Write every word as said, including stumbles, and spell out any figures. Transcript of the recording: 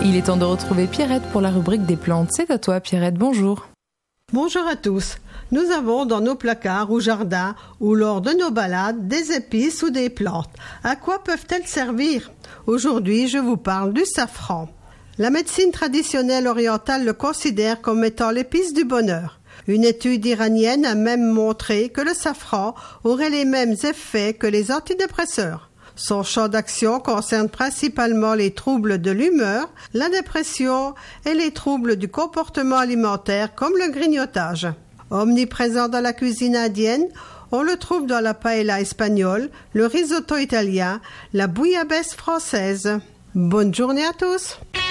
Il est temps de retrouver Pierrette pour la rubrique des plantes. C'est à toi Pierrette, bonjour. Bonjour à tous. Nous avons dans nos placards ou jardins ou lors de nos balades des épices ou des plantes. À quoi peuvent-elles servir? Aujourd'hui, je vous parle du safran. La médecine traditionnelle orientale le considère comme étant l'épice du bonheur. Une étude iranienne a même montré que le safran aurait les mêmes effets que les antidépresseurs. Son champ d'action concerne principalement les troubles de l'humeur, la dépression et les troubles du comportement alimentaire comme le grignotage. Omniprésent dans la cuisine indienne, on le trouve dans la paella espagnole, le risotto italien, la bouillabaisse française. Bonne journée à tous!